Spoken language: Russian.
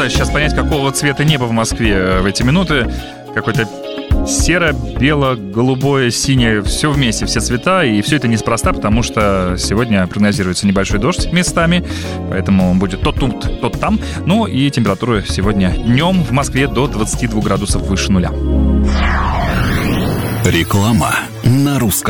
пытаюсь сейчас понять, какого цвета небо в Москве в эти минуты. Какой-то серо-бело-голубое, синее, все вместе, все цвета. И все это неспроста, потому что сегодня прогнозируется небольшой дождь местами. Поэтому будет то тут, то там. Ну и температура сегодня днем в Москве до 22 градусов выше нуля. Реклама на русском.